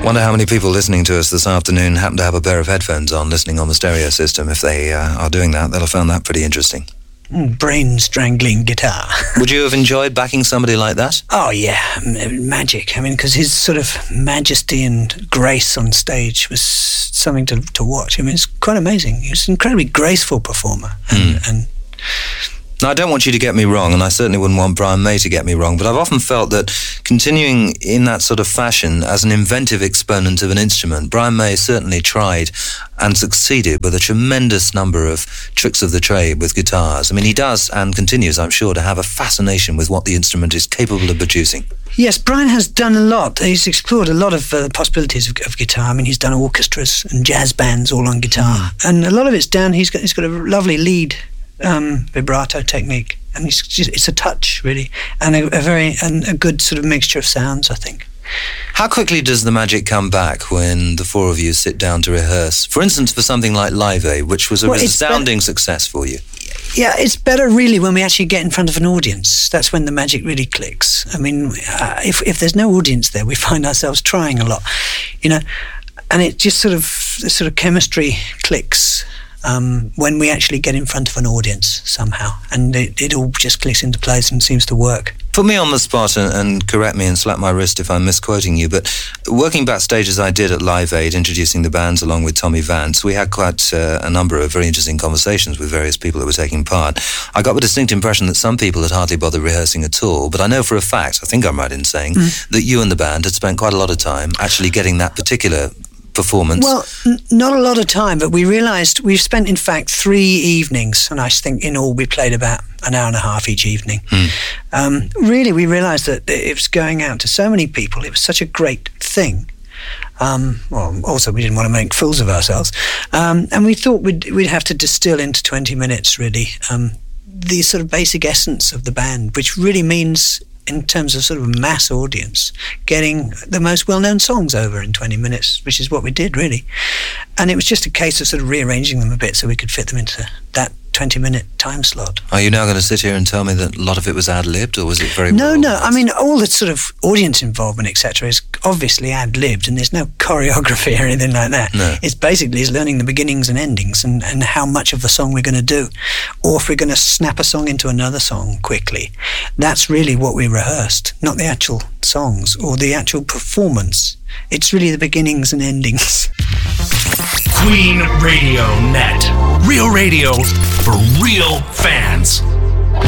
Wonder how many people listening to us this afternoon happen to have a pair of headphones on, listening on the stereo system. If they are doing that, they'll have found that pretty interesting. Brain-strangling guitar. Would you have enjoyed backing somebody like that? Oh, yeah, magic. I mean, because his sort of majesty and grace on stage was something to watch. I mean, it's quite amazing. He was an incredibly graceful performer. And Now, I don't want you to get me wrong, and I certainly wouldn't want Brian May to get me wrong, but I've often felt that continuing in that sort of fashion as an inventive exponent of an instrument, Brian May certainly tried and succeeded with a tremendous number of tricks of the trade with guitars. I mean, he does and continues, I'm sure, to have a fascination with what the instrument is capable of producing. Yes, Brian has done a lot. He's explored a lot of possibilities of guitar. I mean, he's done orchestras and jazz bands all on guitar. And a lot of it's down, he's got a lovely lead vibrato technique, and it's a touch really, and a good sort of mixture of sounds, I think. How quickly does the magic come back when the four of you sit down to rehearse? For instance, for something like Live Aid, which was a resounding success for you. Yeah, it's better really when we actually get in front of an audience. That's when the magic really clicks. I mean, if there's no audience there, we find ourselves trying a lot, and it just the sort of chemistry clicks when we actually get in front of an audience somehow, and it all just clicks into place and seems to work. Put me on the spot and correct me and slap my wrist if I'm misquoting you, but working backstage as I did at Live Aid, introducing the bands along with Tommy Vance, we had quite a number of very interesting conversations with various people that were taking part. I got the distinct impression that some people had hardly bothered rehearsing at all, but I know for a fact, I think I'm right in saying, that you and the band had spent quite a lot of time actually getting that particular performance. Well, not a lot of time, but we realised we've spent, in fact, 3 evenings, and I think in all we played about an hour and a half each evening. Really, we realised that it was going out to so many people. It was such a great thing. Well, also we didn't want to make fools of ourselves, and we thought we'd have to distill into 20 minutes, really, the sort of basic essence of the band, which really means, in terms of sort of mass audience, getting the most well-known songs over in 20 minutes, which is what we did, really. And it was just a case of sort of rearranging them a bit so we could fit them into that 20-minute time slot. Are you now going to sit here and tell me that a lot of it was ad-libbed, or was it very No, I mean, all the sort of audience involvement, etc., is obviously ad-libbed, and there's no choreography or anything like that. No. It's basically learning the beginnings and endings and how much of the song we're going to do, or if we're going to snap a song into another song quickly. That's really what we rehearsed, not the actual songs or the actual performance. It's really the beginnings and endings. Queen Radio Net. Real radio for real fans.